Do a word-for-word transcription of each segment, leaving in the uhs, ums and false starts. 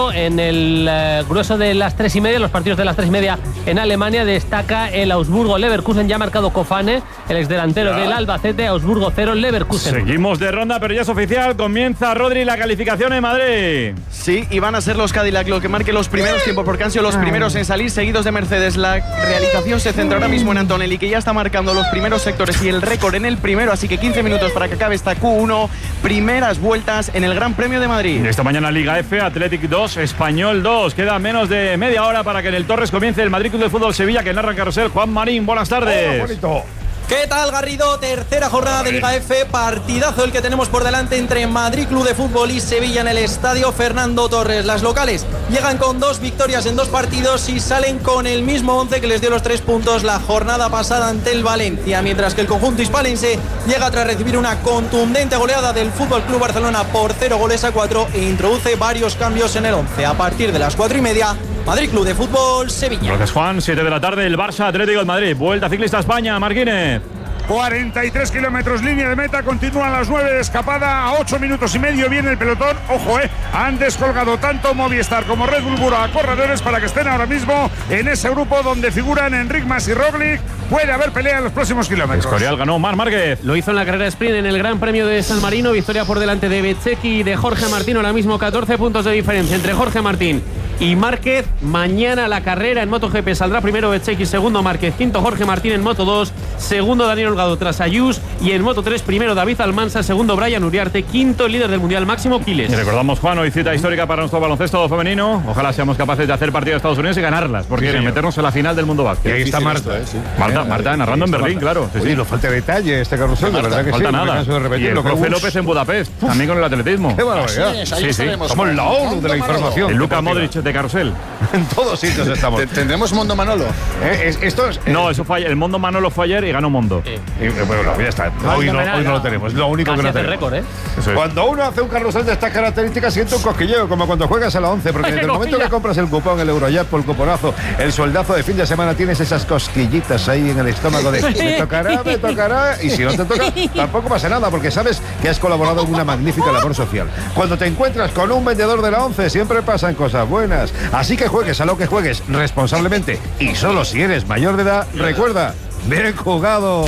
En el eh, grueso de las tres y media, los partidos de las tres y media en Alemania, destaca el Augsburgo-Leverkusen. Ya ha marcado Kofane, el exdelantero del Albacete. Augsburgo cero, Leverkusen. Seguimos de ronda, pero ya es oficial. Comienza, Rodri, la calificación en Madrid. Sí, y van a ser los Cadillac lo que marque los primeros tiempos, porque han sido los primeros en salir, seguidos de Mercedes. La realización se centra ahora mismo en Antonelli, que ya está marcando los primeros sectores y el récord en el primero, así que quince minutos para que acabe esta Q uno. Primeras vueltas en el Gran Premio de Madrid. Esta mañana Liga F, Athletic dos, Español dos. Queda menos de media hora para que en el Torres comience el Madrid Club de Fútbol Sevilla, que narra Carrusel. Juan Marín, buenas tardes. Oh, bonito. ¿Qué tal, Garrido? Tercera jornada de Liga F, partidazo el que tenemos por delante entre Madrid Club de Fútbol y Sevilla en el Estadio Fernando Torres. Las locales llegan con dos victorias en dos partidos y salen con el mismo once que les dio los tres puntos la jornada pasada ante el Valencia, mientras que el conjunto hispalense llega tras recibir una contundente goleada del F C Barcelona por cero goles a cuatro e introduce varios cambios en el once. A partir de las cuatro y media, Madrid Club de Fútbol Sevilla. Gracias, Juan. siete de la tarde, el Barça Atlético de Madrid. Vuelta ciclista a España, Marquínez. cuarenta y tres kilómetros, línea de meta, continúan las nueve de escapada, a ocho minutos y medio viene el pelotón. Ojo, eh, han descolgado tanto Movistar como Red Bull Bura a corredores para que estén ahora mismo en ese grupo donde figuran Enric Mas y Roglic. Puede haber pelea en los próximos kilómetros. Escorial ganó Marc Márquez. Lo hizo en la carrera sprint en el Gran Premio de San Marino, victoria por delante de Bezzecchi y de Jorge Martín, ahora mismo catorce puntos de diferencia entre Jorge Martín y Márquez. Mañana la carrera en MotoGP saldrá primero Bezzecchi, segundo Márquez, quinto Jorge Martín en Moto dos, segundo Daniel Holgado tras Ayús, y en Moto tres primero David Almansa, segundo Brian Uriarte, quinto el líder del Mundial Máximo Piles. Y recordamos, Juan, hoy cita histórica para nuestro baloncesto femenino. Ojalá seamos capaces de hacer partido de Estados Unidos y ganarlas, porque sí, meternos en la final del mundo básquet. Y ahí está Marta, ¿eh? Sí. Marta, Marta narrando en Berlín, claro. Sí, Oye, sí. no falta detalle este carrusel, de verdad que falta sí. nada. No me canso de Y el repetirlo. profe Uf. López en Budapest, también con el atletismo. ¡Qué barbaridad! Ahí Sí, sí. Somos la ONU de la información. El Luka Modric de Carrusel. En todos sitios estamos. ¿Tendremos Mondo Manolo? Eh, es- esto es, eh, No, eso fue ayer. El Mondo Manolo fue ayer y ganó Mondo. eh, bueno, no, ya está. Hoy no, hoy no lo tenemos. Es lo único que no Casi hace tenemos. récord, ¿eh? Eso es. Cuando uno hace un carrusel de estas características siente un cosquilleo, como cuando juegas a la once, porque desde el momento que compras el cupón, el Eurojackpot, el cuponazo, el sueldazo de fin de semana, tienes esas cosquillitas ahí en el estómago de me tocará, me tocará, y si no te toca, tampoco pasa nada, porque sabes que has colaborado en una magnífica labor social. Cuando te encuentras con un vendedor de la once, siempre pasan cosas buenas. Así que juegues a lo que juegues responsablemente, y solo si eres mayor de edad, recuerda, bien jugado.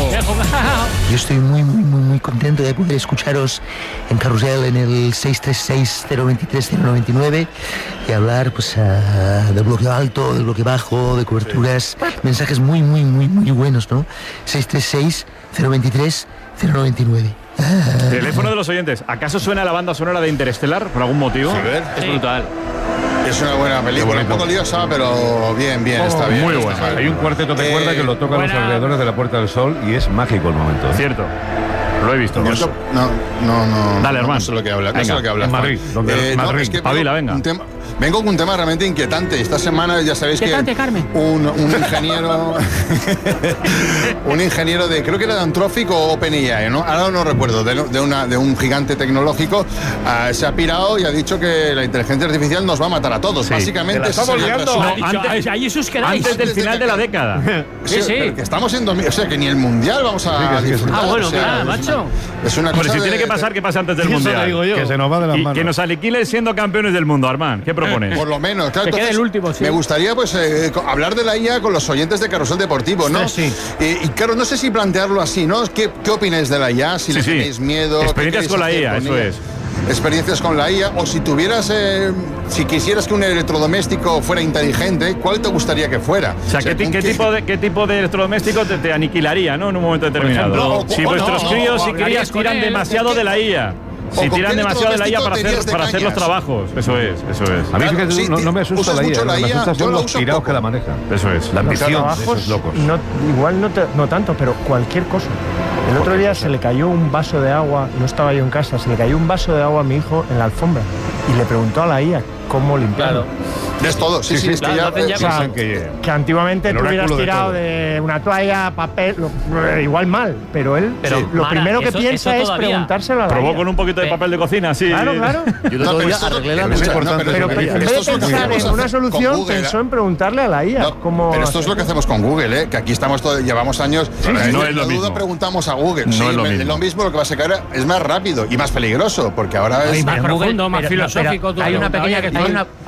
Yo estoy muy, muy, muy, muy contento de poder escucharos en Carrusel en el seis tres seis, cero dos tres, cero nueve nueve y hablar pues uh, del bloque alto, del bloque bajo, de coberturas, mensajes muy, muy, muy, muy buenos, ¿no? seis tres seis, cero dos tres, cero nueve nueve. Ah. Teléfono de los oyentes. ¿Acaso suena la banda sonora de Interestelar por algún motivo? A ver, Es brutal. es una buena película, un poco liosa, pero bien, bien, está bien. muy está buena. mal. Hay un cuarteto de Eh, cuerda que lo tocan los buena. alrededores de la Puerta del Sol y es mágico el momento. ¿eh? Cierto. Lo he visto. No, Cierto. no, no, no. Dale, no, hermano. No sé lo que habla. No Venga, sé lo que habla. en Madrid, donde- no, Madrid. es que vengo, Pabila, venga. un tema, vengo con un tema realmente inquietante. Esta semana ya sabéis que Inquietante, Carmen. un, un ingeniero, un ingeniero de, creo que era de Anthropic o OpenAI, ¿no? Ahora no recuerdo, de, de, una, de un gigante tecnológico, uh, se ha pirado y ha dicho que la inteligencia artificial nos va a matar a todos. Sí. Básicamente, Te la estamos ese es el liando. resumen. No, antes, Allí sus queráis. antes del final de la década. Sí, sí. pero que estamos en dos mil, o sea, que ni el mundial vamos a Sí, que sí, que sí. disfrutar. Ah, bueno, o sea, mira, es una- macho. Es una Hombre, cosa si tiene de- que pasar, que pase antes del Eso te mundial. digo yo. Que se nos va de las Y manos. que nos aniquile siendo campeones del mundo, Armand. ¿Qué propones? Por lo menos, claro. Que quede entonces, el último, sí. Me gustaría pues eh, co- hablar de la I A con los oyentes de Carrusel Deportivo, ¿no? Sí, sí. Eh, y claro, no sé si plantearlo así, ¿no? ¿Qué, qué opináis de la I A? Si Sí, le sí. tenéis miedo. ¿qué Experiencias queréis con la hacer I A, con eso ella? es. Experiencias con la I A, o si tuvieras, eh, si quisieras que un electrodoméstico fuera inteligente, ¿cuál te gustaría que fuera? O sea, ¿qué, ti- ¿con qué tipo de, ¿qué tipo de electrodoméstico te, te aniquilaría, ¿no? En un momento determinado. ejemplo, o- si o vuestros no, críos o y hablarías crías con tiran él, demasiado ¿con de qué- la I A. o Si con tiran qué demasiado de la I A para electrodoméstico te hacer, irías de para hacer los cañas? trabajos. Eso es, eso es. A mí Claro, fíjate, sí, no, no me asusta usas la I A, mucho lo la que me I A, asusta yo son la los uso tirados poco. que la manejan. Eso es. La ambición de trabajos, esos locos. no, igual no, te- no tanto, pero cualquier cosa. El otro día se le cayó un vaso de agua, no estaba yo en casa, se le cayó un vaso de agua a mi hijo en la alfombra y le preguntó a la I A cómo limpiarlo. Es todo, sí, sí, es que claro, ya, lo hacen ya sí, O sea, sí. Dicen que- que antiguamente El tú hubieras oráculo de tirado todo. de, una toalla, papel, lo- igual mal, pero él Pero, sí, lo Mara, primero que eso- piensa eso es todavía. preguntárselo a la Probó I A. con un poquito de papel de cocina, sí. Claro, claro. Yo el No, otro pero día esto- arreglé la escucha, nevera. no, importante pero- Pero la pe- I A. en vez esto de es lo que pensar hacemos en una con solución, Google, pensó ¿eh? en preguntarle a la I A. No, cómo pero esto es lo que hacemos con Google, ¿eh? Que aquí estamos todos, llevamos años. sí, eh, no la es lo duda mismo. preguntamos a Google. No Sí, es lo me- mismo. lo mismo, lo que va a sacar es más rápido y más peligroso, porque ahora es. Más Pero profundo, más pero- filosófico. pero hay una pequeña, hay una,